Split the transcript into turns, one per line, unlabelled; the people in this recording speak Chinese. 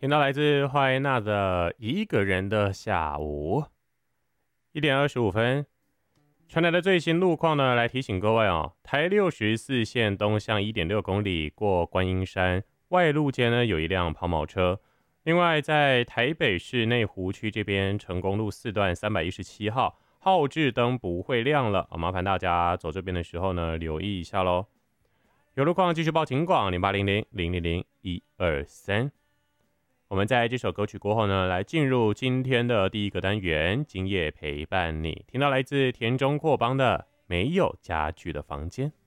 听到来自坏娜的一个人的下午1点25分，传来的最新路况呢，来提醒各位哦，台64线东向1.6公里过观音山外路间呢，有一辆跑马车。另外，在台北市内湖区这边，成功路4段317号号志灯不会亮了，麻烦大家走这边的时候呢，留意一下咯。有路况继续报警广0800000123。我们在这首歌曲过后呢，来进入今天的第一个单元，今夜陪伴你。听到来自田中阔邦的《没有家具的房间》。